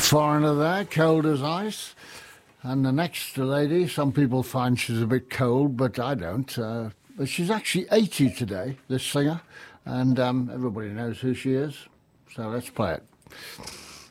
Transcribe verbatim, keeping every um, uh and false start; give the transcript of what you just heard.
Foreigner there, cold as ice. And the next lady, some people find she's a bit cold, but I don't. Uh, but she's actually eighty today, this singer, and um, everybody knows who she is. So let's play it.